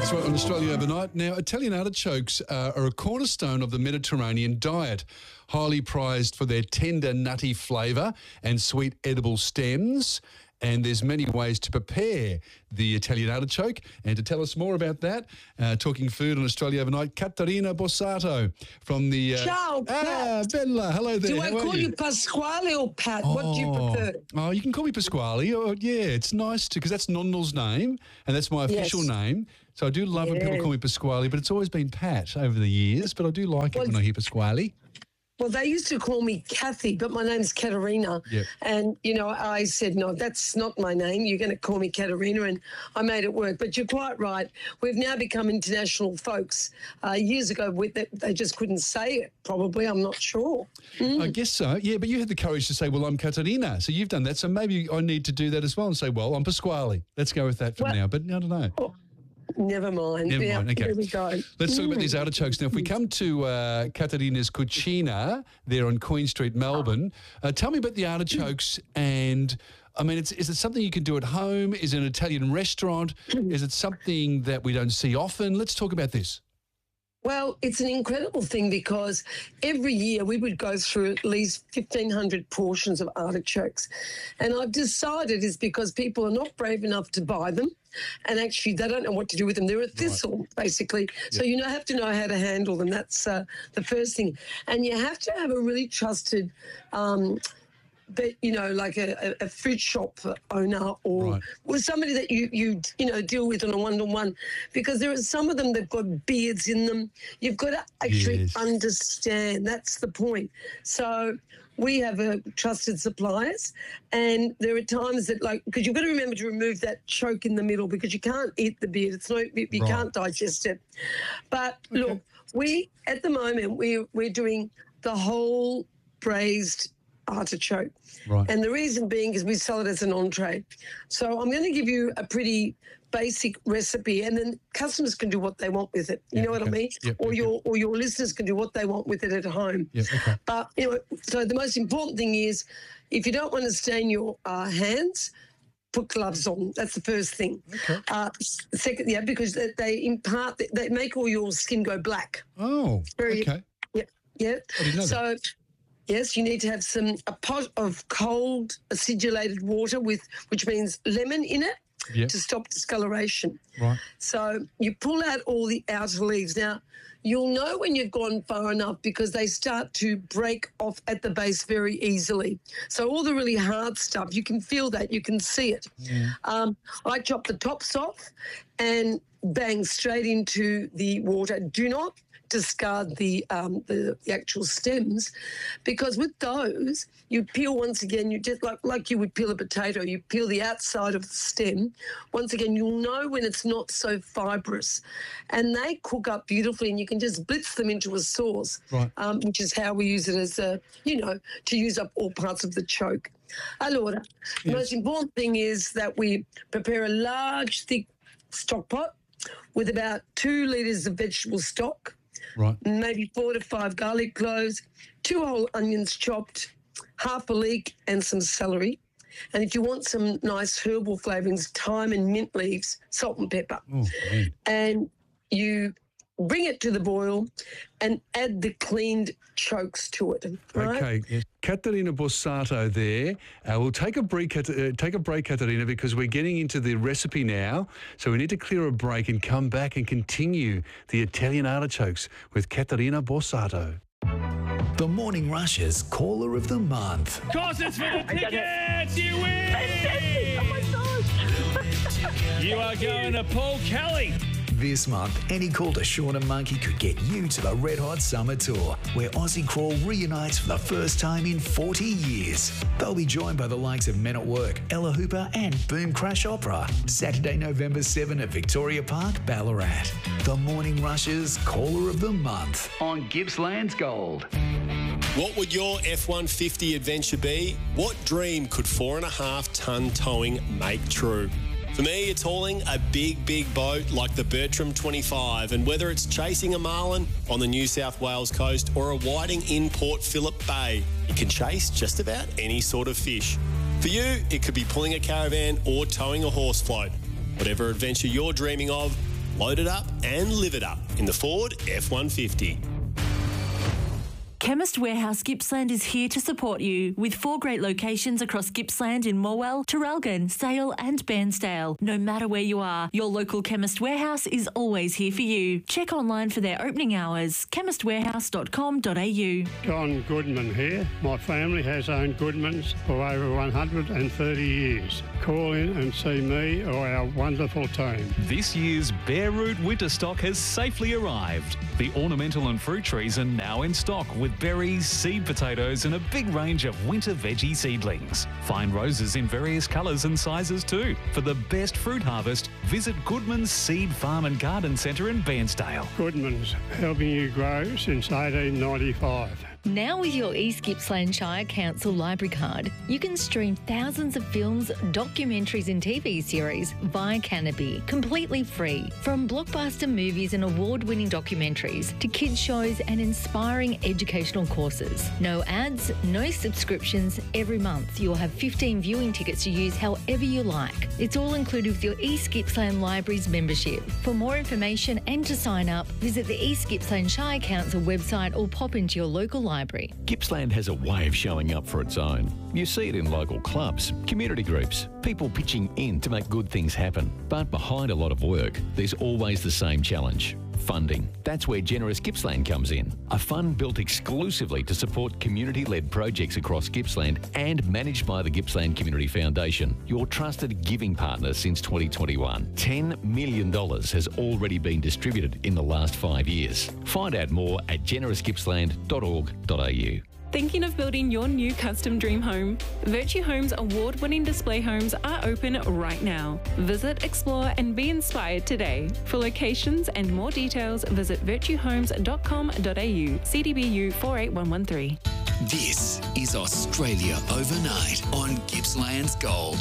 That's right, on Australia Overnight. Now, Italian artichokes are a cornerstone of the Mediterranean diet, highly prized for their tender, nutty flavour and sweet edible stems. And there's many ways to prepare the Italian artichoke. And to tell us more about that, talking food on Australia Overnight, Caterina Borsato from the... Ciao, Pat. Bella. Hello there. Do I call you Pasquale or Pat? What do you prefer? Oh, you can call me Pasquale. Oh, yeah, it's nice to, because that's Nonnel's name, and that's my official name. So I do love when people call me Pasquale, but it's always been Pat over the years. But I do like it when I hear Pasquale. Well, they used to call me Kathy, but my name's Caterina. Yep. And, you know, I said, no, that's not my name. You're going to call me Caterina. And I made it work. But you're quite right. We've now become international folks. Years ago, they just couldn't say it, probably. I'm not sure. I guess so. Yeah, but you had the courage to say, well, I'm Caterina. So you've done that. So maybe I need to do that as well and say, well, I'm Pasquale. Let's go with that for now. But I don't know. Oh, never mind. Never mind. Okay. There we go. Let's talk about these artichokes. Now, if we come to Caterina's Cucina there on Queen Street, Melbourne, tell me about the artichokes and... I mean, is it something you can do at home? Is it an Italian restaurant? Is it something that we don't see often? Let's talk about this. Well, it's an incredible thing because every year we would go through at least 1,500 portions of artichokes. And I've decided it's because people are not brave enough to buy them and actually they don't know what to do with them. They're a thistle, basically. Yep. So you have to know how to handle them. That's the first thing. And you have to have a really trusted but, you know, like a fruit shop owner or somebody that you deal with on a one-to-one, because there are some of them that have got beards in them. You've got to actually understand. That's the point. So we have trusted suppliers, and there are times that, like, because you've got to remember to remove that choke in the middle because you can't eat the beard. You can't digest it. But look, at the moment we're doing the whole braised artichoke. And the reason being is we sell it as an entree. So I'm going to give you a pretty basic recipe, and then customers can do what they want with it. You know what I mean? Or your listeners can do what they want with it at home. But, you know, so the most important thing is if you don't want to stain your hands, put gloves on. That's the first thing. Second, because they make all your skin go black. Oh, okay. So... yes, you need to have a pot of cold acidulated water which means lemon in it to stop discoloration. So you pull out all the outer leaves. Now, you'll know when you've gone far enough because they start to break off at the base very easily. So all the really hard stuff, you can feel that, you can see it. I chop the tops off and bang straight into the water. Do not discard the actual stems, because with those you peel once again. You just like you would peel a potato. You peel the outside of the stem. Once again, you'll know when it's not so fibrous, and they cook up beautifully. And you can just blitz them into a sauce, which is how we use it as to use up all parts of the choke. Allora, the most important thing is that we prepare a large, thick stock pot with about 2 litres of vegetable stock. Maybe 4 to 5 garlic cloves, 2 whole onions chopped, half a leek and some celery. And if you want some nice herbal flavourings, thyme and mint leaves, salt and pepper. And you bring it to the boil and add the cleaned chokes to it. Okay. Caterina Borsato there. We'll take a break, Caterina, because we're getting into the recipe now. So we need to clear a break and come back and continue the Italian artichokes with Caterina Borsato. The Morning Rush's Caller of the Month. Cost us for the tickets! You win! Oh, my gosh. You are going to Paul Kelly. This month, any call to Sean and Monkey could get you to the Red Hot Summer Tour, where Aussie Crawl reunites for the first time in 40 years. They'll be joined by the likes of Men at Work, Ella Hooper and Boom Crash Opera. Saturday, November 7 at Victoria Park, Ballarat. The Morning Rush's Caller of the Month on Gippsland's Gold. What would your F-150 adventure be? What dream could 4.5 tonne towing make true? For me, it's hauling a big boat like the Bertram 25, and whether it's chasing a marlin on the New South Wales coast or a whiting in Port Phillip Bay, you can chase just about any sort of fish. For you, it could be pulling a caravan or towing a horse float. Whatever adventure you're dreaming of, Load it up and live it up in the Ford F-150. Chemist Warehouse Gippsland is here to support you with 4 great locations across Gippsland in Morwell, Traralgon, Sale and Bairnsdale. No matter where you are, your local Chemist Warehouse is always here for you. Check online for their opening hours, chemistwarehouse.com.au. John Goodman here. My family has owned Goodmans for over 130 years. Call in and see me or our wonderful team. This year's bare root winter stock has safely arrived. The ornamental and fruit trees are now in stock with berries, seed potatoes and a big range of winter veggie seedlings. Find roses in various colours and sizes too. For the best fruit harvest, visit Goodman's Seed Farm and Garden Centre in Bairnsdale. Goodman's, helping you grow since 1895. Now with your East Gippsland Shire Council library card, you can stream thousands of films, documentaries and TV series via Canopy, completely free. From blockbuster movies and award-winning documentaries to kids shows and inspiring educational courses. No ads, no subscriptions. Every month you'll have 15 viewing tickets to use however you like. It's all included with your East Gippsland Libraries membership. For more information and to sign up, visit the East Gippsland Shire Council website or pop into your local library. Gippsland has a way of showing up for its own. You see it in local clubs, community groups, people pitching in to make good things happen. But behind a lot of work, there's always the same challenge. Funding. That's where Generous Gippsland comes in. A fund built exclusively to support community-led projects across Gippsland and managed by the Gippsland Community Foundation, your trusted giving partner since 2021. $10 million has already been distributed in the last 5 years. Find out more at generousgippsland.org.au. Thinking of building your new custom dream home? Virtue Homes award-winning display homes are open right now. Visit, explore and be inspired today. For locations and more details, visit virtuehomes.com.au, CDBU 48113. This is Australia Overnight on Gippsland's Gold.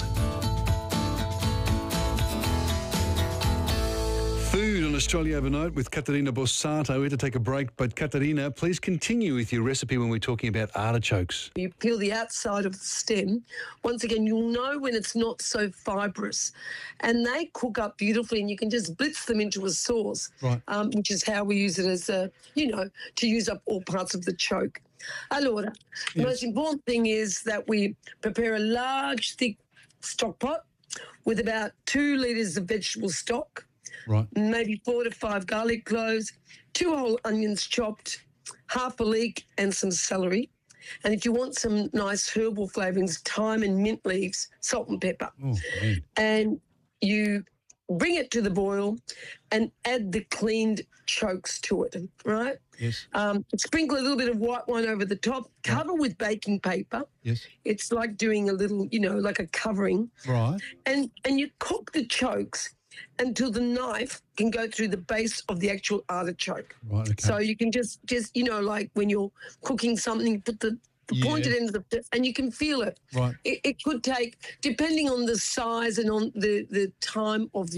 Food on Australia Overnight with Katerina Bossato. We had to take a break, but Katerina, please continue with your recipe when we're talking about artichokes. You peel the outside of the stem. Once again, you'll know when it's not so fibrous. And they cook up beautifully, and you can just blitz them into a sauce, right. Which is how we use it as, to use up all parts of the choke. Allora, the most important thing is that we prepare a large, thick stock pot with about 2 litres of vegetable stock. Right. Maybe 4 to 5 garlic cloves, 2 whole onions chopped, half a leek and some celery. And if you want some nice herbal flavourings, thyme and mint leaves, salt and pepper. Oh, man. And you bring it to the boil and add the cleaned chokes to it, right? Yes. Sprinkle a little bit of white wine over the top, cover with baking paper. Yes. It's like doing a little, like a covering. Right. And you cook the chokes until the knife can go through the base of the actual artichoke. Right, okay. So you can just like when you're cooking something, you put the pointed end of and you can feel it. Right. It could take, depending on the size and on the time of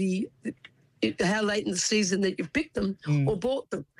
how late in the season that you picked them or bought them,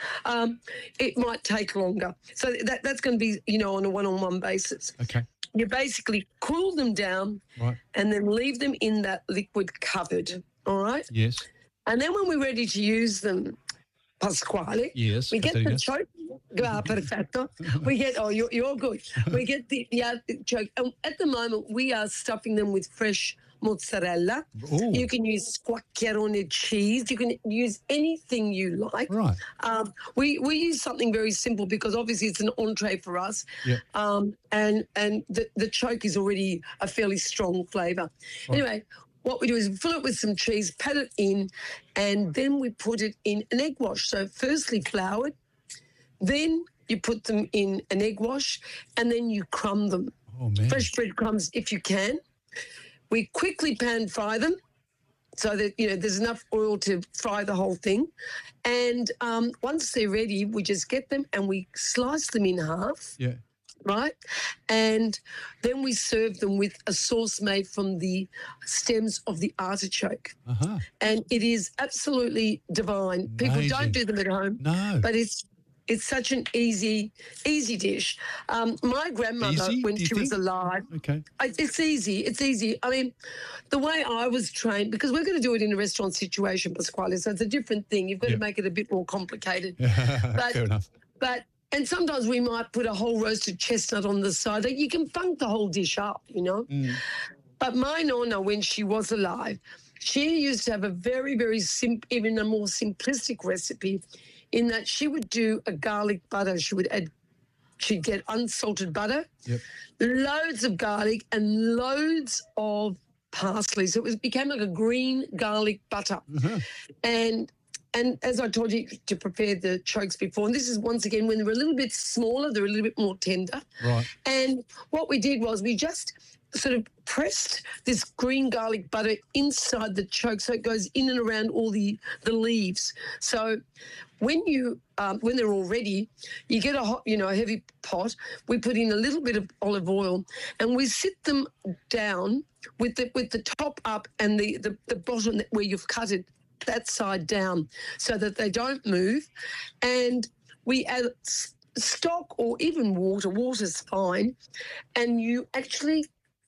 it might take longer. So that's going to be, on a one-on-one basis. Okay. You basically cool them down and then leave them in that liquid covered. All right? Yes. And then when we're ready to use them, Pasquale, yes, we get the choke. Perfetto. We get, you're good. We get the choke. And at the moment, we are stuffing them with fresh mozzarella. Ooh. You can use squaccherone cheese. You can use anything you like. Right. We use something very simple because obviously it's an entree for us. Yeah. And the choke is already a fairly strong flavour. Right. Anyway, what we do is we fill it with some cheese, pat it in, and then we put it in an egg wash. So firstly floured, then you put them in an egg wash, and then you crumb them. Oh, man. Fresh breadcrumbs if you can. We quickly pan fry them so that, there's enough oil to fry the whole thing. And once they're ready, we just get them and we slice them in half. Yeah. Right? And then we serve them with a sauce made from the stems of the artichoke. Uh-huh. And it is absolutely divine. People don't do them at home. No. But it's It's such an easy dish. My grandmother, when she was alive, it's easy. I mean, the way I was trained, because we're going to do it in a restaurant situation, Pasquale, so it's a different thing. You've got to make it a bit more complicated. Fair enough. And sometimes we might put a whole roasted chestnut on the side. You can funk the whole dish up, you know. But my nonna, when she was alive, she used to have a very, very even a more simplistic recipe, in that she would do a garlic butter. She'd get unsalted butter, loads of garlic and loads of parsley. So it became like a green garlic butter. And as I told you to prepare the chokes before, and this is once again when they're a little bit smaller, they're a little bit more tender. Right. And what we did was we just sort of pressed this green garlic butter inside the choke, so it goes in and around all the leaves. So when they're all ready, you get a hot, a heavy pot. We put in a little bit of olive oil, and we sit them down with the top up and the bottom where you've cut it that side down, so that they don't move. And we add stock or even water. Water's fine, and you actually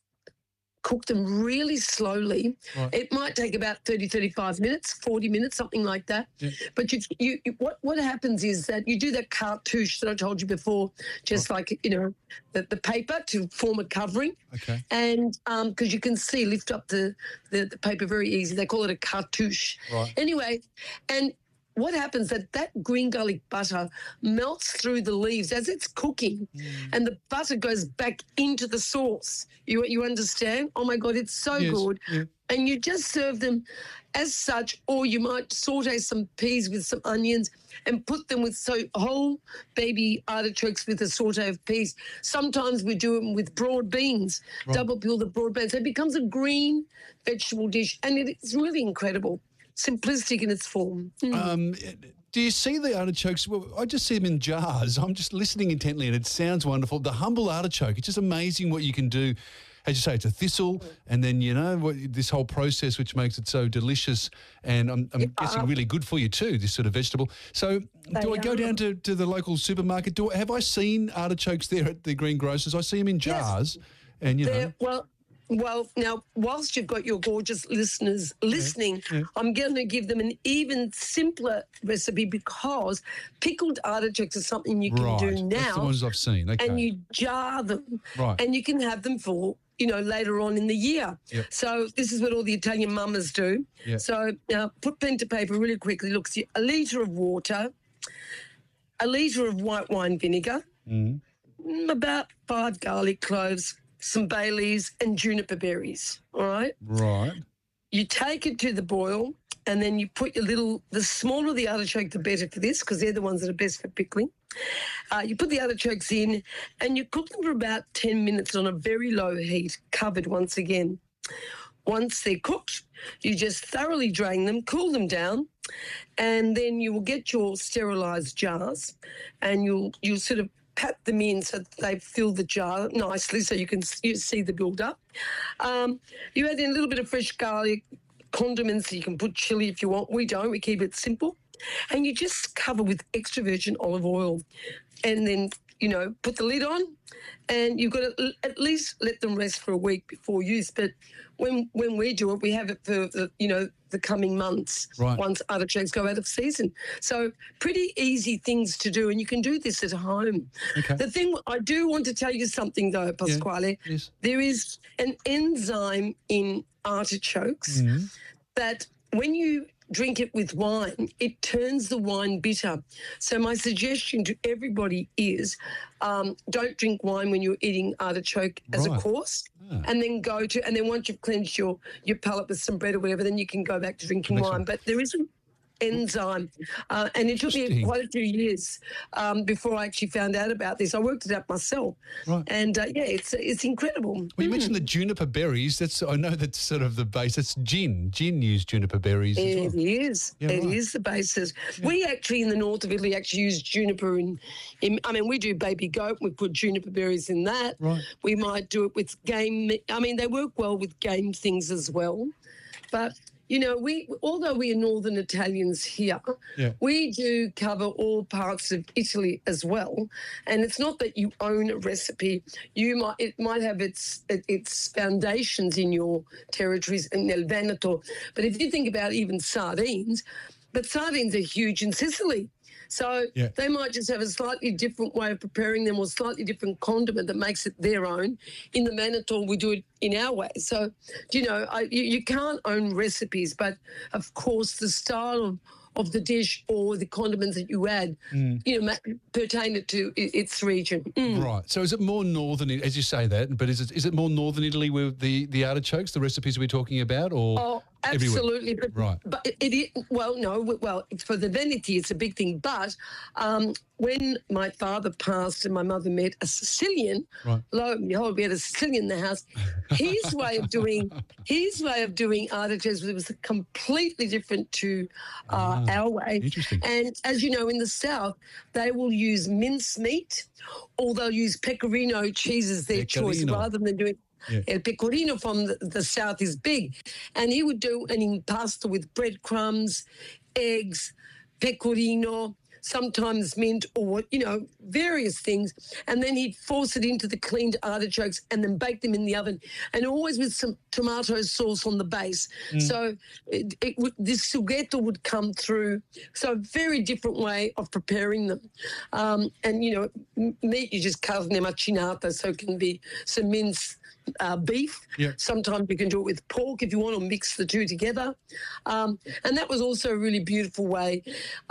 cook them really slowly. Right. It might take about 30, 35 minutes, 40 minutes, something like that. Yeah. But what happens is that you do that cartouche that I told you before, just like, the paper to form a covering. Okay. And because you can lift up the paper very easy. They call it a cartouche. Right. Anyway, and what happens that green garlic butter melts through the leaves as it's cooking, and the butter goes back into the sauce. You understand? Oh, my God, it's so good. Yeah. And you just serve them as such, or you might saute some peas with some onions and put them with whole baby artichokes with a saute of peas. Sometimes we do them with broad beans, double peel the broad beans. So it becomes a green vegetable dish, and it's really incredible. Simplistic in its form. Do you see the artichokes? Well, I just see them in jars. I'm just listening intently, and it sounds wonderful. The humble artichoke, it's just amazing what you can do. As you say, it's a thistle, and then, this whole process which makes it so delicious, and I'm guessing really good for you too, this sort of vegetable. So do I go down to the local supermarket? Have I seen artichokes there at the greengrocers? I see them in jars. Yes. And, Well, now, whilst you've got your gorgeous listeners listening, I'm going to give them an even simpler recipe, because pickled artichokes are something you can do now. That's the ones I've seen. Okay. And you jar them, and you can have them for, later on in the year. Yep. So this is what all the Italian mamas do. Yep. So now put pen to paper really quickly. Look, see, a litre of water, a litre of white wine vinegar, about 5 garlic cloves, some bay leaves and juniper berries, all right? Right. You take it to the boil, and then you put the smaller the artichoke, the better for this, because they're the ones that are best for pickling. You put the artichokes in, and you cook them for about 10 minutes on a very low heat, covered once again. Once they're cooked, you just thoroughly drain them, cool them down, and then you will get your sterilised jars, and you'll sort of pat them in so they fill the jar nicely, so you see the build-up. You add in a little bit of fresh garlic, condiments. You can put chilli if you want. We don't. We keep it simple. And you just cover with extra virgin olive oil, and then, put the lid on, and you've got to at least let them rest for a week before use. But when we do it, we have it for the coming months, once artichokes go out of season. So pretty easy things to do, and you can do this at home. Okay. The thing, I do want to tell you something though, Pasquale. Yeah. Yes. There is an enzyme in artichokes that when you drink it with wine, it turns the wine bitter. So my suggestion to everybody is don't drink wine when you're eating artichoke as a course, and then once you've cleansed your palate with some bread or whatever, then you can go back to drinking wine. But there is an enzyme, and it took me quite a few years before I actually found out about this. I worked it out myself, and it's incredible. Well, you mentioned the juniper berries. I know that's sort of the base. It's gin. Gin used juniper berries as well. It is. Yeah, it is the basis. Yeah. We actually in the north of Italy actually use juniper we do baby goat. We put juniper berries in that. Right. We might do it with game. They work well with game things as well, but you know, although we are Northern Italians here, we do cover all parts of Italy as well. And it's not that you own a recipe. It might have its foundations in your territories in El Veneto. But if you think about even sardines, but sardines are huge in Sicily. So they might just have a slightly different way of preparing them or slightly different condiment that makes it their own. In the Veneto, we do it in our way. So, you know, you can't own recipes, but, of course, the style of the dish or the condiments that you add, you know, pertain to its region. Right. So is it more northern, as you say that, but is it more northern Italy with the artichokes, the recipes we're talking about, or absolutely. Right. But for the Veneti, it's a big thing. But when my father passed and my mother met a Sicilian, lo and behold, we had a Sicilian in the house. His way of doing artichokes was completely different to our way. Interesting. And as you know, in the South, they will use mincemeat, or they'll use pecorino cheese as their choice rather than doing. El pecorino from the South is big, and he would do an impasto with breadcrumbs, eggs, pecorino, sometimes mint, or, you know, various things, and then he'd force it into the cleaned artichokes and then bake them in the oven, and always with some tomato sauce on the base. So this sughetto would come through. So a very different way of preparing them. And, you know, meat, you just carne macinata, so it can be some mince beef. Sometimes you can do it with pork if you want to mix the two together. And that was also a really beautiful way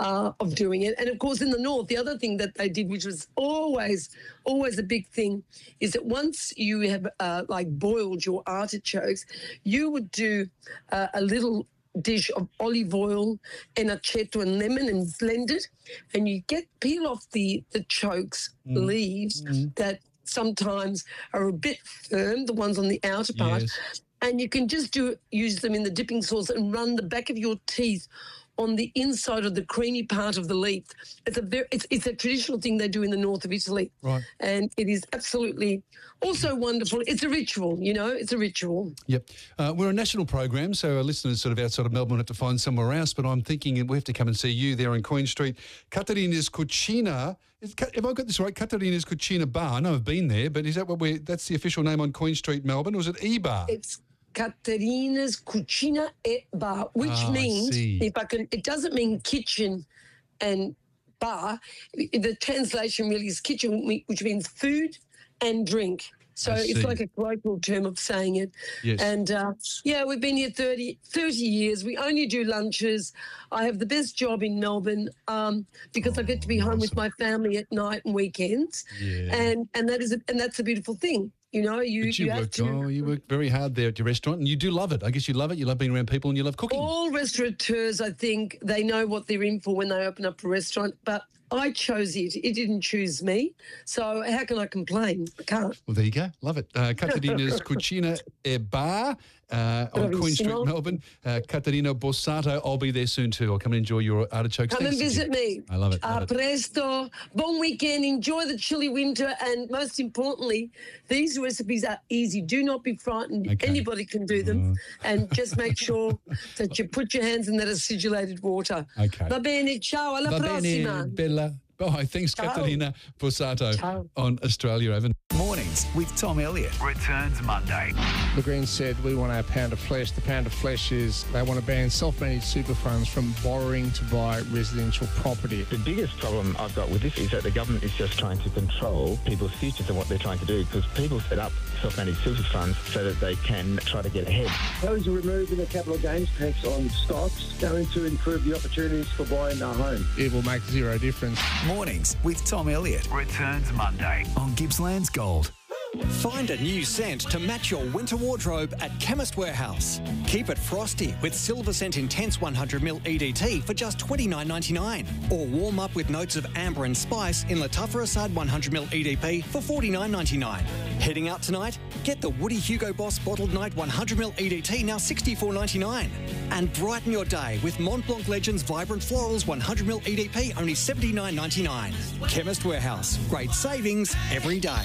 of doing it. And, of course, in the North, the other thing that they did, which was always a big thing, is that once you have, boiled your artichokes, you would do a little dish of olive oil and aceto and lemon and blend it, and you peel off the chokes leaves that sometimes are a bit firm, the ones on the outer part, and you can just use them in the dipping sauce and run the back of your teeth on the inside of the creamy part of the leaf. It's a traditional thing they do in the north of Italy. Right. And it is absolutely also wonderful. It's a ritual, you know, it's a ritual. Yep. We're a national program, so our listeners sort of outside of Melbourne have to find somewhere else, but I'm thinking we have to come and see you there in Queen Street. Caterina's Cucina. Have I got this right? Caterina's Cucina Bar. I know I've been there, but is that that's the official name on Queen Street, Melbourne, or is it E-Bar? It's Caterina's Cucina e Bar, which means, it doesn't mean kitchen and bar. The translation really is kitchen, which means food and drink. So it's like a colloquial term of saying it. Yes. And, we've been here 30 years. We only do lunches. I have the best job in Melbourne because I get to be home with my family at night and weekends. Yeah. And that's a beautiful thing. You know, you work very hard there at your restaurant, and you do love it. I guess you love it. You love being around people and you love cooking. All restaurateurs, I think, they know what they're in for when they open up a restaurant, but I chose it. It didn't choose me. So how can I complain? I can't. Well, there you go. Love it. Caterina's Cucina e Bar on Queen Street, Melbourne. Caterina Borsato, I'll be there soon too. I'll come and enjoy your artichokes. Come and visit me. I love it. Presto. Bon weekend. Enjoy the chilly winter. And most importantly, these recipes are easy. Do not be frightened. Okay. Anybody can do them. And just make sure that you put your hands in that acidulated water. Okay. Va bene. Ciao. Alla prossima. Bella. Bye. Thanks, Ciao. Caterina Borsato. Ciao. On Australia Open. Mornings with Tom Elliott. Returns Monday. The Greens said we want our pound of flesh. The pound of flesh is they want to ban self-managed super funds from borrowing to buy residential property. The biggest problem I've got with this is that the government is just trying to control people's futures and what they're trying to do, because people set up self-managed super funds so that they can try to get ahead. Those are removing the capital gains tax on stocks going to improve the opportunities for buying a home. It will make zero difference. Mornings with Tom Elliott. Returns Monday on Gippsland's Gold. Find a new scent to match your winter wardrobe at Chemist Warehouse. Keep it frosty with Silver Scent Intense 100ml EDT for just $29.99. Or warm up with notes of amber and spice in Latufra Assad 100ml EDP for $49.99. Heading out tonight? Get the Woody Hugo Boss Bottled Night 100ml EDT now $64.99. And brighten your day with Mont Blanc Legends Vibrant Florals 100ml EDP only $79.99. Chemist Warehouse. Great savings every day.